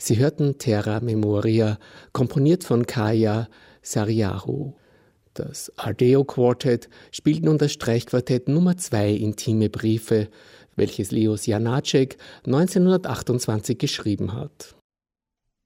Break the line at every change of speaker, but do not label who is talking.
Sie hörten Terra Memoria, komponiert von Kaya Saariaho. Das Ardeo Quartet spielt nun das Streichquartett Nummer 2 Intime Briefe, welches Leos Janáček 1928 geschrieben hat.